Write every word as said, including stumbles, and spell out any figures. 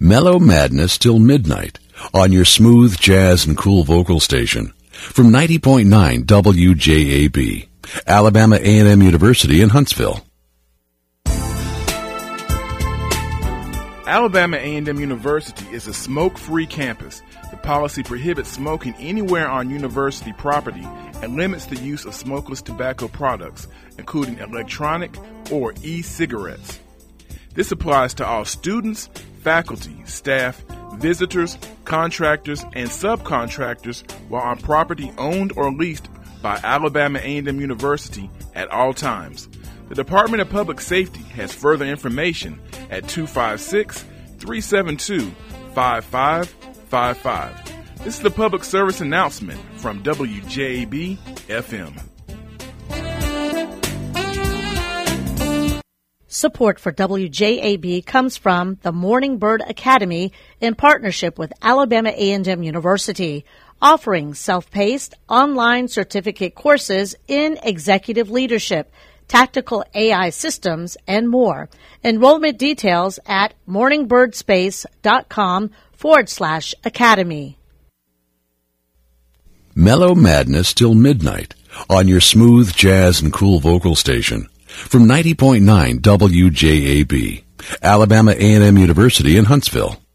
Mellow Madness till midnight on your smooth jazz and cool vocal station from ninety point nine W J A B, Alabama A and M University in Huntsville. Alabama A and M University is a smoke-free campus. The policy prohibits smoking anywhere on university property and limits the use of smokeless tobacco products, including electronic or e-cigarettes. This applies to all students, faculty, staff, visitors, contractors, and subcontractors while on property owned or leased by Alabama A and M University at all times. The Department of Public Safety has further information at two five six, three seven two, five five five five. This is the public service announcement from W J A B F M. Support for W J A B comes from the Morning Bird Academy in partnership with Alabama A and M University, offering self-paced online certificate courses in executive leadership, tactical A I systems, and more. Enrollment details at morningbirdspace.com forward slash academy. Mellow Madness till midnight on your smooth jazz and cool vocal station from ninety point nine W J A B, Alabama A and M University in Huntsville.